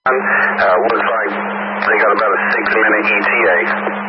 Looks like they got about a 6-minute ETA.